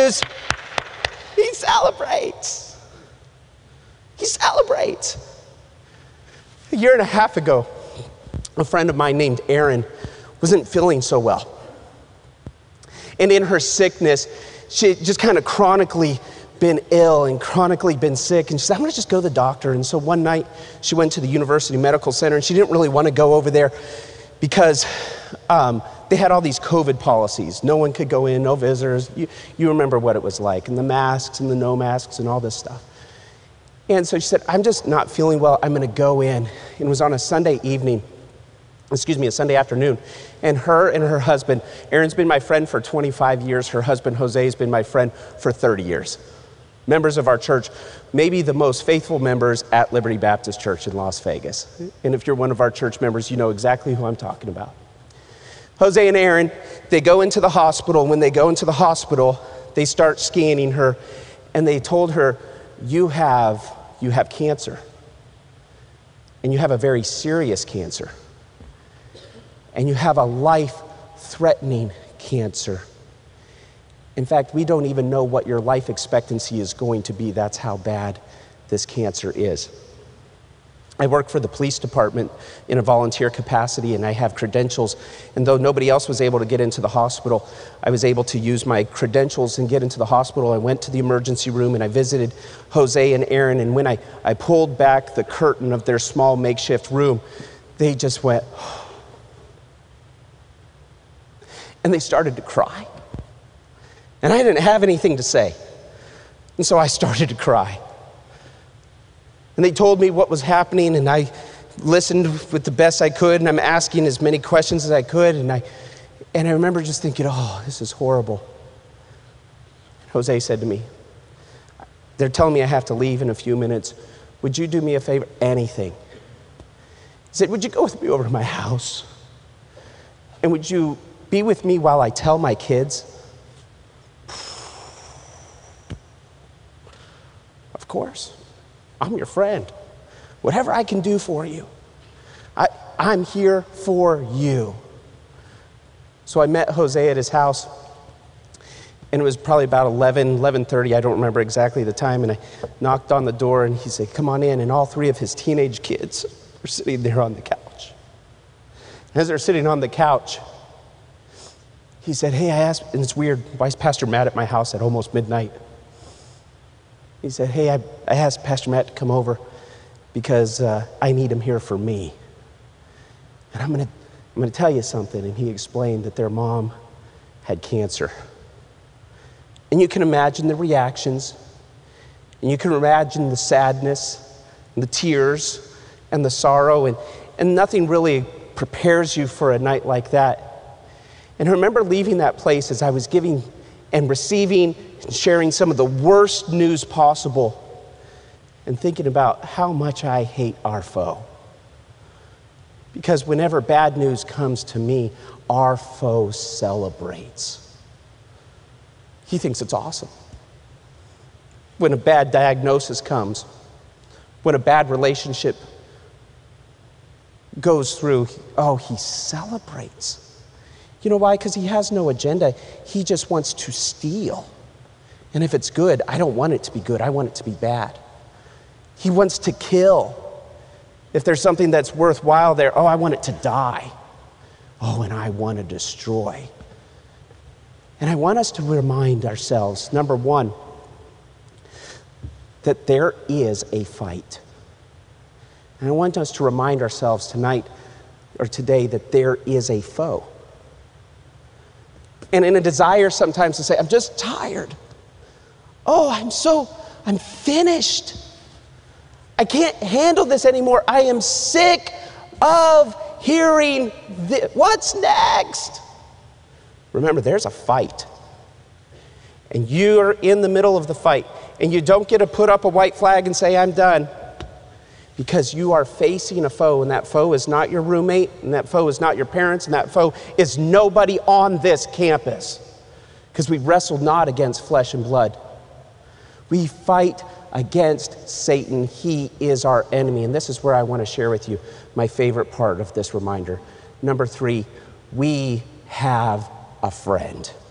news, he celebrates. He celebrates. A year and a half ago, a friend of mine named Erin wasn't feeling so well. And in her sickness, she had just kind of chronically been ill and chronically been sick. And she said, I'm going to just go to the doctor. And so one night, she went to the University Medical Center, and she didn't really want to go over there because they had all these COVID policies. No one could go in, no visitors. You remember what it was like, and the masks and the no masks and all this stuff. And so she said, I'm just not feeling well. I'm going to go in. And it was on a Sunday afternoon. And her husband, Erin's been my friend for 25 years. Her husband, Jose, has been my friend for 30 years. Members of our church, maybe the most faithful members at Liberty Baptist Church in Las Vegas. And if you're one of our church members, you know exactly who I'm talking about. Jose and Erin, they go into the hospital. When they go into the hospital, they start scanning her, and they told her, you have cancer, and you have a very serious cancer, and you have a life-threatening cancer. In fact, we don't even know what your life expectancy is going to be. That's how bad this cancer is. I work for the police department in a volunteer capacity, and I have credentials. And though nobody else was able to get into the hospital, I was able to use my credentials and get into the hospital. I went to the emergency room, and I visited Jose and Erin. And when I pulled back the curtain of their small makeshift room, they just went, and they started to cry. And I didn't have anything to say. And so I started to cry. And they told me what was happening, and I listened with the best I could, and I'm asking as many questions as I could, and I remember just thinking, oh, this is horrible. And Jose said to me, they're telling me I have to leave in a few minutes. Would you do me a favor? Anything. He said, would you go with me over to my house? And would you be with me while I tell my kids? Of course. I'm your friend. Whatever I can do for you, I'm here for you. So I met Jose at his house, and it was probably about 11:30, I don't remember exactly the time, and I knocked on the door, and he said, come on in, and all three of his teenage kids were sitting there on the couch. And as they're sitting on the couch, he said, hey, I asked, and it's weird, why is Pastor Matt at my house at almost midnight? He said, hey, I asked Pastor Matt to come over because I need him here for me. And I'm gonna tell you something. And he explained that their mom had cancer. And you can imagine the reactions, and you can imagine the sadness, and the tears, and the sorrow, and nothing really prepares you for a night like that. And I remember leaving that place as I was giving and receiving and sharing some of the worst news possible, and thinking about how much I hate our foe. Because whenever bad news comes to me, our foe celebrates. He thinks it's awesome. When a bad diagnosis comes, when a bad relationship goes through, oh, he celebrates. You know why? Because he has no agenda. He just wants to steal. And if it's good, I don't want it to be good. I want it to be bad. He wants to kill. If there's something that's worthwhile there, oh, I want it to die. Oh, and I want to destroy. And I want us to remind ourselves, number one, that there is a fight. And I want us to remind ourselves tonight or today that there is a foe. And in a desire sometimes to say, I'm just tired. Oh, I'm finished. I can't handle this anymore. I am sick of hearing this. What's next? Remember, there's a fight. And you're in the middle of the fight. And you don't get to put up a white flag and say, I'm done. Because you are facing a foe, and that foe is not your roommate, and that foe is not your parents, and that foe is nobody on this campus. Because we wrestle not against flesh and blood. We fight against Satan. He is our enemy. And this is where I want to share with you my favorite part of this reminder. Number 3, we have a friend.